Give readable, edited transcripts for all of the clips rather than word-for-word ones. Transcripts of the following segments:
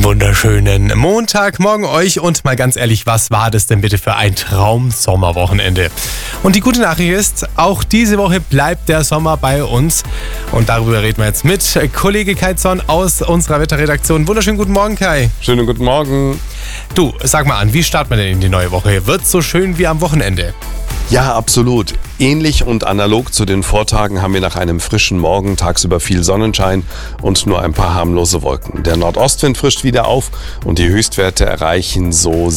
Wunderschönen Montagmorgen euch und mal ganz ehrlich, was war das denn bitte für ein Traum-Sommerwochenende? Und die gute Nachricht ist, auch diese Woche bleibt der Sommer bei uns und darüber reden wir jetzt mit Kollege Kai Zorn aus unserer Wetterredaktion. Wunderschönen guten Morgen, Kai. Schönen guten Morgen. Du, sag mal an, wie startet man denn in die neue Woche? Wird's so schön wie am Wochenende? Ja, absolut. Ähnlich und analog zu den Vortagen haben wir nach einem frischen Morgen tagsüber viel Sonnenschein und nur ein paar harmlose Wolken. Der Nordostwind frischt wieder auf und die Höchstwerte erreichen so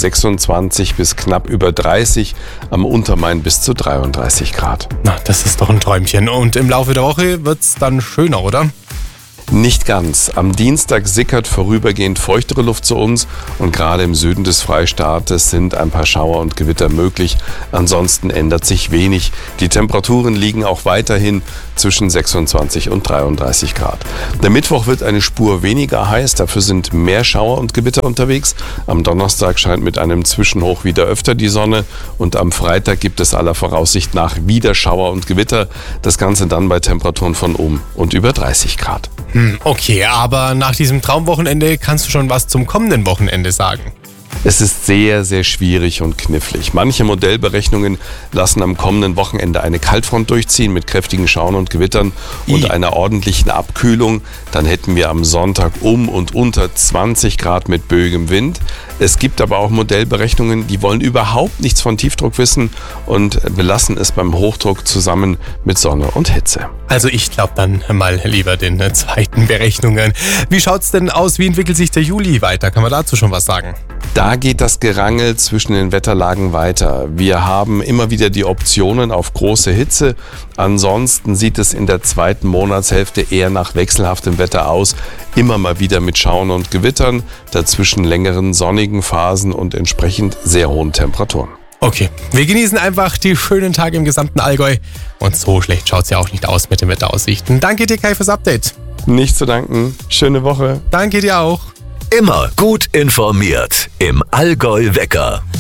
26 bis knapp über 30, am Untermain bis zu 33 Grad. Na, das ist doch ein Träumchen. Und im Laufe der Woche wird's dann schöner, oder? Nicht ganz. Am Dienstag sickert vorübergehend feuchtere Luft zu uns und gerade im Süden des Freistaates sind ein paar Schauer und Gewitter möglich. Ansonsten ändert sich wenig. Die Temperaturen liegen auch weiterhin zwischen 26 und 33 Grad. Der Mittwoch wird eine Spur weniger heiß, dafür sind mehr Schauer und Gewitter unterwegs. Am Donnerstag scheint mit einem Zwischenhoch wieder öfter die Sonne und am Freitag gibt es aller Voraussicht nach wieder Schauer und Gewitter. Das Ganze dann bei Temperaturen von um und über 30 Grad. Okay, aber nach diesem Traumwochenende kannst du schon was zum kommenden Wochenende sagen. Es ist sehr, sehr schwierig und knifflig. Manche Modellberechnungen lassen am kommenden Wochenende eine Kaltfront durchziehen mit kräftigen Schauern und Gewittern und einer ordentlichen Abkühlung. Dann hätten wir am Sonntag um und unter 20 Grad mit böigem Wind. Es gibt aber auch Modellberechnungen, die wollen überhaupt nichts von Tiefdruck wissen und belassen es beim Hochdruck zusammen mit Sonne und Hitze. Also ich glaube dann mal lieber den zweiten Berechnungen. Wie schaut's denn aus? Wie entwickelt sich der Juli weiter? Kann man dazu schon was sagen? Da geht das Gerangel zwischen den Wetterlagen weiter. Wir haben immer wieder die Optionen auf große Hitze. Ansonsten sieht es in der zweiten Monatshälfte eher nach wechselhaftem Wetter aus. Immer mal wieder mit Schauern und Gewittern, dazwischen längeren sonnigen Phasen und entsprechend sehr hohen Temperaturen. Okay, wir genießen einfach die schönen Tage im gesamten Allgäu. Und so schlecht schaut's ja auch nicht aus mit den Wetteraussichten. Danke dir, Kai, fürs Update. Nicht zu danken. Schöne Woche. Danke dir auch. Immer gut informiert im Allgäu Wecker.